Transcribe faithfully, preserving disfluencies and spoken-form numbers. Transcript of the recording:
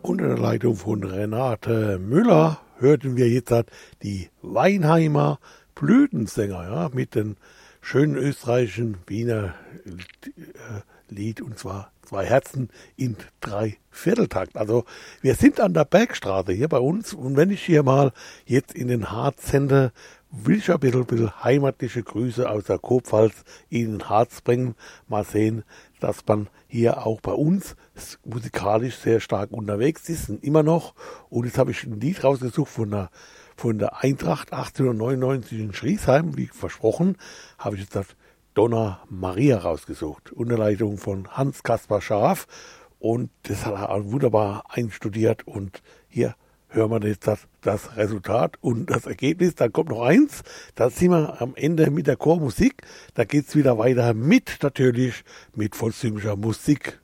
Unter der Leitung von Renate Müller hörten wir jetzt die Weinheimer Blütensänger, ja, mit dem schönen österreichischen Wiener Lied, und zwar Zwei Herzen in drei Vierteltakt. Also wir sind an der Bergstraße hier bei uns, und wenn ich hier mal jetzt in den Harz sende, will ich ein bisschen, ein bisschen heimatliche Grüße aus der Kurpfalz in den Harz bringen. Mal sehen, dass man hier auch bei uns musikalisch sehr stark unterwegs ist und immer noch. Und jetzt habe ich ein Lied rausgesucht von der, von der Eintracht achtzehnhundertneunundneunzig in Schriesheim, wie versprochen, habe ich jetzt das Donna Maria rausgesucht, unter Leitung von Hans-Kaspar Scharf, und das hat er wunderbar einstudiert, und hier hören wir jetzt das, das Resultat und das Ergebnis. Dann kommt noch eins, da sind wir am Ende mit der Chormusik, da geht es wieder weiter mit, natürlich mit volkstümlicher Musik.